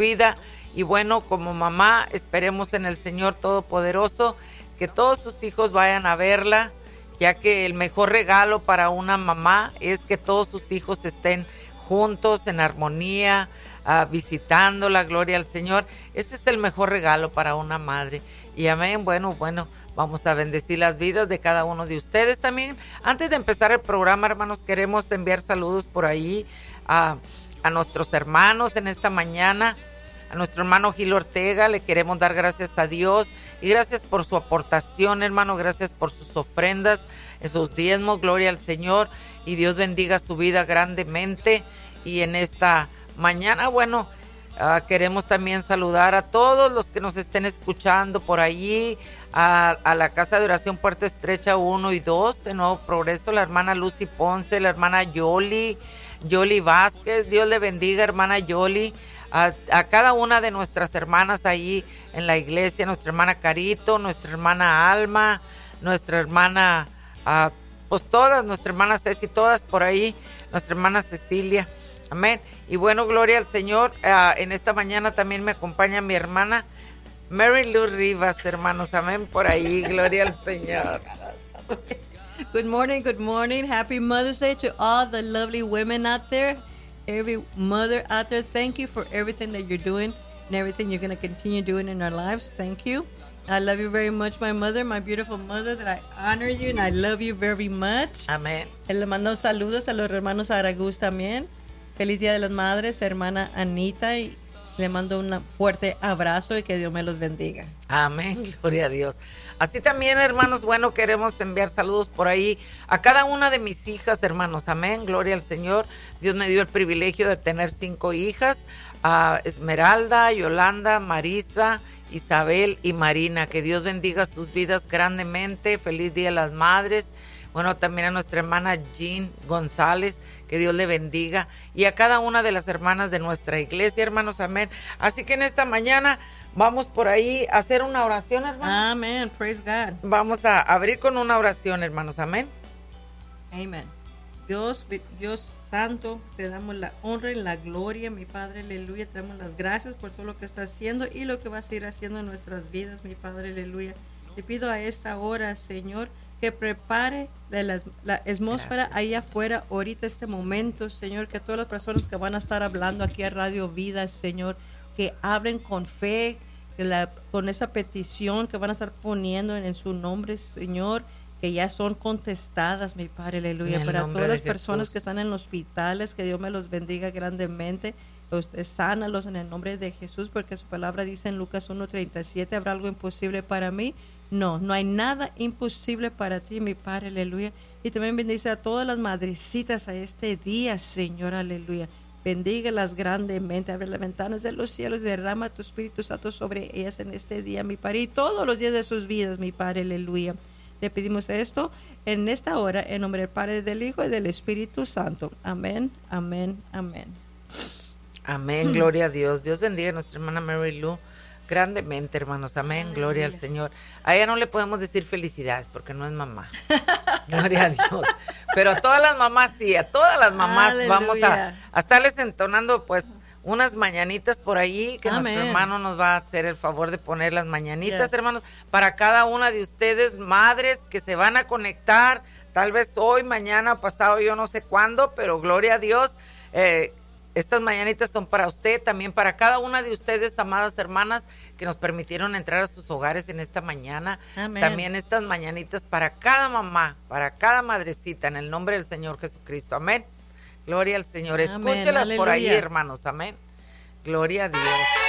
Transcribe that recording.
vida. Y bueno, como mamá, esperemos en el Señor Todopoderoso que todos sus hijos vayan a verla, ya que el mejor regalo para una mamá es que todos sus hijos estén juntos, en armonía, visitando la gloria al Señor. Ese es el mejor regalo para una madre. Y amén. Bueno, vamos a bendecir las vidas de cada uno de ustedes también. Antes de empezar el programa, hermanos, queremos enviar saludos por ahí a nuestros hermanos en esta mañana. A nuestro hermano Gil Ortega le queremos dar gracias a Dios y gracias por su aportación, hermano, gracias por sus ofrendas, esos diezmos, gloria al Señor, y Dios bendiga su vida grandemente. Y en esta mañana, bueno, queremos también saludar a todos los que nos estén escuchando por allí, a la Casa de Oración Puerta Estrecha 1 y 2 de Nuevo Progreso, la hermana Lucy Ponce, la hermana Yoli Vázquez. Dios le bendiga, hermana Yoli. A cada una de nuestras hermanas ahí en la iglesia, nuestra hermana Carito, nuestra hermana Alma, nuestra hermana, pues todas, nuestra hermana Ceci, todas por ahí, nuestra hermana Cecilia, amén. Y bueno, gloria al Señor. En esta mañana también me acompaña mi hermana Mary Lou Rivas, hermanos, amén, por ahí, gloria al Señor. Good morning. Happy Mother's Day to all the lovely women out there. Every mother out there, thank you for everything that you're doing and everything you're going to continue doing in our lives. Thank you. I love you very much, my mother, my beautiful mother, that I honor you and I love you very much. Amén. Le mando saludos a los hermanos Aragús también. Feliz Día de las Madres, hermana Anita, y le mando un fuerte abrazo y que Dios me los bendiga. Amén, gloria a Dios. Así también, hermanos, bueno, queremos enviar saludos por ahí a cada una de mis hijas, hermanos, amén, gloria al Señor. Dios me dio el privilegio de tener 5 hijas, a Esmeralda, Yolanda, Marisa, Isabel y Marina. Que Dios bendiga sus vidas grandemente. Feliz Día de las Madres. Bueno, también a nuestra hermana Jean González, que Dios le bendiga. Y a cada una de las hermanas de nuestra iglesia, hermanos, amén. Así que en esta mañana vamos por ahí a hacer una oración, hermano. Amén, praise God. Vamos a abrir con una oración, hermanos, amén. Amén. Dios Santo, te damos la honra y la gloria, mi Padre, aleluya. Te damos las gracias por todo lo que estás haciendo y lo que vas a ir haciendo en nuestras vidas, mi Padre, aleluya. Te pido a esta hora, Señor, que prepare la atmósfera ahí afuera, ahorita este momento, Señor, que todas las personas que van a estar hablando aquí a Radio Vida, Señor, que hablen con fe, con esa petición que van a estar poniendo en su nombre, Señor, que ya son contestadas, mi Padre, aleluya. Para todas las personas que están en los hospitales, que Dios me los bendiga grandemente. Usted sánalos en el nombre de Jesús, porque su palabra dice en Lucas 1:37, ¿habrá algo imposible para mí? No hay nada imposible para ti, mi Padre, aleluya. Y también bendice a todas las madrecitas a este día, Señor, aleluya. Bendígalas grandemente, abre las ventanas de los cielos, derrama tu Espíritu Santo sobre ellas en este día, mi Padre, y todos los días de sus vidas, mi Padre, aleluya. Te pedimos esto en esta hora, en nombre del Padre, del Hijo y del Espíritu Santo. Amén, amén, amén. Amén, gloria a Dios. Dios bendiga a nuestra hermana Mary Lou grandemente, hermanos. Amén, gloria al Señor. A ella no le podemos decir felicidades porque no es mamá. Gloria a Dios. Pero a todas las mamás sí, a todas las mamás. Aleluya. Vamos a estarles entonando pues unas mañanitas por ahí, que Amén. Nuestro hermano nos va a hacer el favor de poner las mañanitas, yes. Hermanos, para cada una de ustedes, madres que se van a conectar, tal vez hoy, mañana, pasado, yo no sé cuándo, pero gloria a Dios. Estas mañanitas son para usted, también para cada una de ustedes, amadas hermanas, que nos permitieron entrar a sus hogares en esta mañana. Amén. También estas mañanitas para cada mamá, para cada madrecita, en el nombre del Señor Jesucristo. Amén. Gloria al Señor. Escúchelas por ahí, hermanos. Amén. Gloria a Dios.